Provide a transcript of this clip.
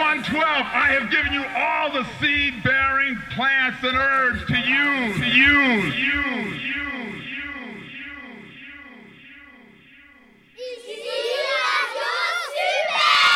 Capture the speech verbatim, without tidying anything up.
one twelve, I have given you all the seed-bearing plants and herbs to use, to use, to use.